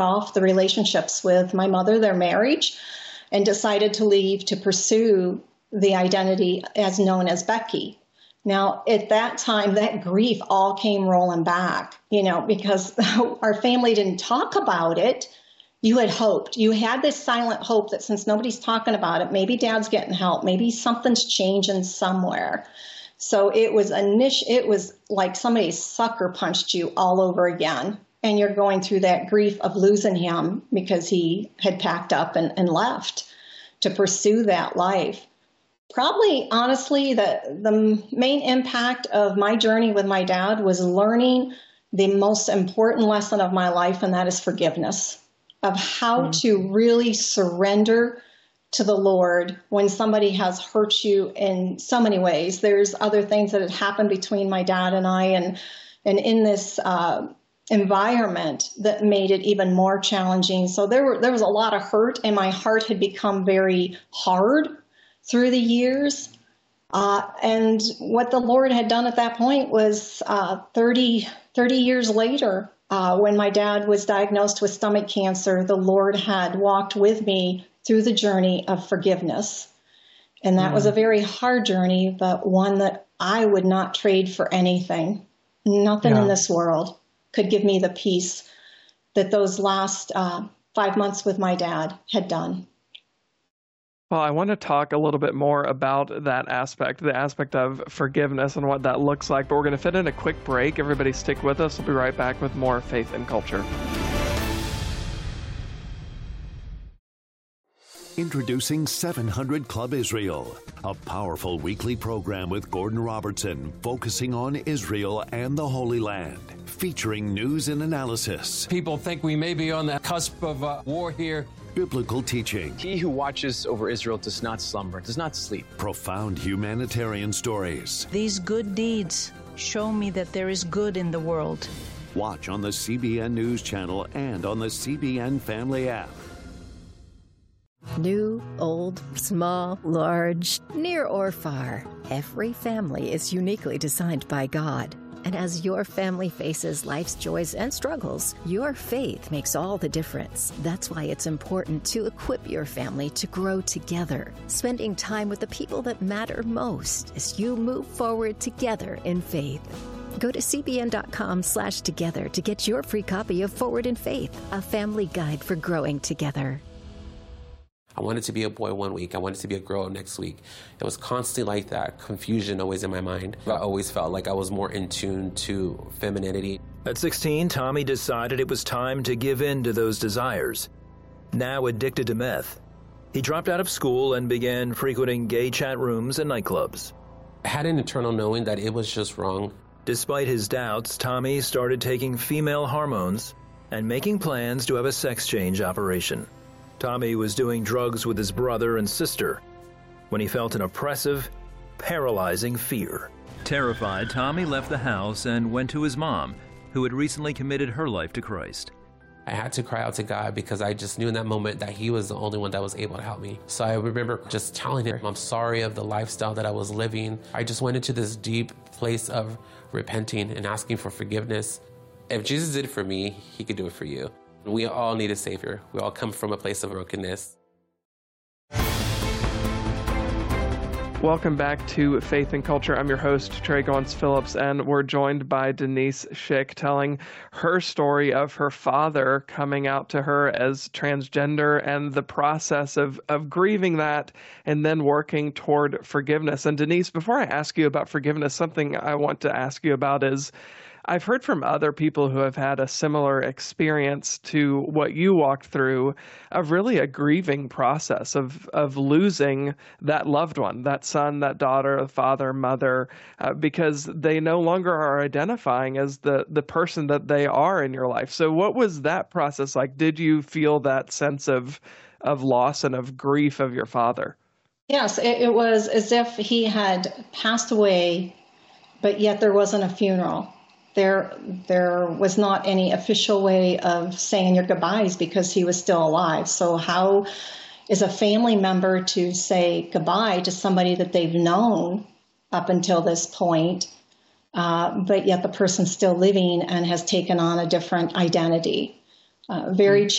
off the relationships with my mother, their marriage, and decided to leave to pursue the identity as known as Becky. Now, at that time, that grief all came rolling back, because our family didn't talk about it. You had hoped. You had this silent hope that since nobody's talking about it, maybe Dad's getting help. Maybe something's changing somewhere. So it was like somebody sucker punched you all over again. And you're going through that grief of losing him because he had packed up and left to pursue that life. Probably, honestly, the main impact of my journey with my dad was learning the most important lesson of my life, and that is forgiveness. Of how to really surrender to the Lord when somebody has hurt you in so many ways. There's other things that had happened between my dad and I, and in this environment that made it even more challenging. So there was a lot of hurt, and my heart had become very hard through the years. And what the Lord had done at that point was 30 years later, when my dad was diagnosed with stomach cancer, the Lord had walked with me through the journey of forgiveness. And that was a very hard journey, but one that I would not trade for anything. Nothing in this world could give me the peace that those last 5 months with my dad had done. Well, I want to talk a little bit more about that aspect, the aspect of forgiveness and what that looks like. But we're going to fit in a quick break. Everybody stick with us. We'll be right back with more Faith and Culture. Introducing 700 Club Israel, a powerful weekly program with Gordon Robertson focusing on Israel and the Holy Land, featuring news and analysis. People think we may be on the cusp of war here. Biblical teaching. He who watches over Israel does not slumber, does not sleep. Profound humanitarian stories. These good deeds show me that there is good in the world. Watch on the CBN News Channel and on the CBN Family app. New, old, small, large, near or far, every family is uniquely designed by God. And as your family faces life's joys and struggles, your faith makes all the difference. That's why it's important to equip your family to grow together, spending time with the people that matter most as you move forward together in faith. Go to cbn.com/together to get your free copy of Forward in Faith, a family guide for growing together. I wanted to be a boy one week. I wanted to be a girl next week. It was constantly like that, confusion always in my mind. I always felt like I was more in tune to femininity. At 16, Tommy decided it was time to give in to those desires. Now addicted to meth, he dropped out of school and began frequenting gay chat rooms and nightclubs. I had an internal knowing that it was just wrong. Despite his doubts, Tommy started taking female hormones and making plans to have a sex change operation. Tommy was doing drugs with his brother and sister when he felt an oppressive, paralyzing fear. Terrified, Tommy left the house and went to his mom, who had recently committed her life to Christ. I had to cry out to God because I just knew in that moment that He was the only one that was able to help me. So I remember just telling Him I'm sorry of the lifestyle that I was living. I just went into this deep place of repenting and asking for forgiveness. If Jesus did it for me, He could do it for you. We all need a Savior. We all come from a place of brokenness. Welcome back to Faith and Culture. I'm your host, Trey Gons-Phillips, and we're joined by Denise Schick telling her story of her father coming out to her as transgender and the process of grieving that and then working toward forgiveness. And Denise, before I ask you about forgiveness, something I want to ask you about is I've heard from other people who have had a similar experience to what you walked through of really a grieving process of losing that loved one, that son, that daughter, father, mother, because they no longer are identifying as the person that they are in your life. So what was that process like? Did you feel that sense of loss and of grief of your father? Yes, it was as if he had passed away, but yet there wasn't a funeral. There was not any official way of saying your goodbyes because he was still alive. So how is a family member to say goodbye to somebody that they've known up until this point, but yet the person's still living and has taken on a different identity? very